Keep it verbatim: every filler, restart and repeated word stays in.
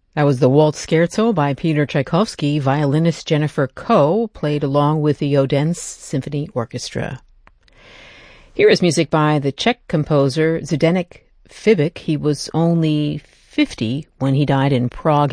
That was the Waltz Scherzo by Peter Tchaikovsky. Violinist Jennifer Koh played along with the Odense Symphony Orchestra. Here is music by the Czech composer Zdeněk Fibik. He was only fifty when he died in Prague